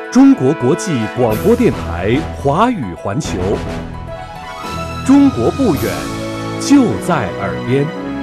中国国际广播电台华语环球，中国不远，就在耳边。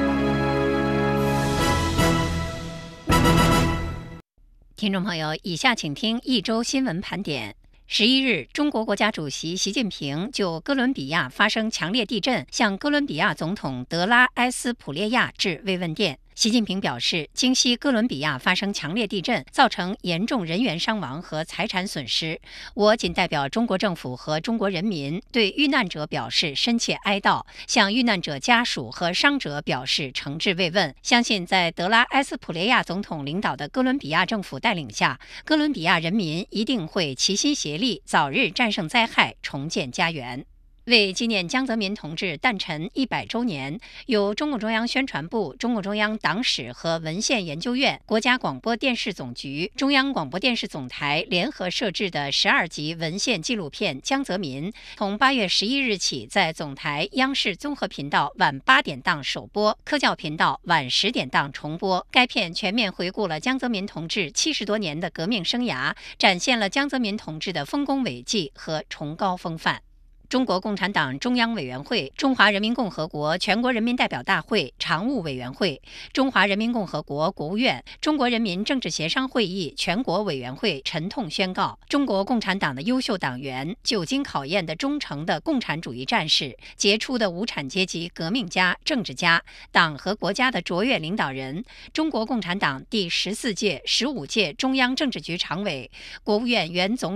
听众朋友，以下请听一周新闻盘点。11日，中国国家主席习近平就哥伦比亚发生强烈地震，向哥伦比亚总统德拉埃斯普列亚致慰问电。习近平表示，今夕哥伦比亚发生强烈地震，造成严重人员伤亡和财产损失。我谨代表中国政府和中国人民对遇难者表示深切哀悼，向遇难者家属和伤者表示诚挚慰问。相信在德拉埃斯普列亚总统领导的哥伦比亚政府带领下，哥伦比亚人民一定会齐心协力，早日战胜灾害，重建家园。为纪念江泽民同志诞辰100周年，由中共中央宣传部、中共中央党史和文献研究院、国家广播电视总局、中央广播电视总台联合摄制的12集文献纪录片《江泽民》，从8月11日起在总台央视综合频道晚8点档首播，科教频道晚10点档重播。该片全面回顾了江泽民同志70多年的革命生涯，展现了江泽民同志的丰功伟绩和崇高风范。中国共产党中央委员会、中华人民共和国全国人民代表大会常务委员会、中华人民共和国国务院、中国人民政治协商会议全国委员会沉痛宣告：中国共产党的优秀党员、久经考验的忠诚的共产主义战士、杰出的无产阶级革命家、政治家、党和国家的卓越领导人，中国共产党第14届、15届中央政治局常委、国务院原总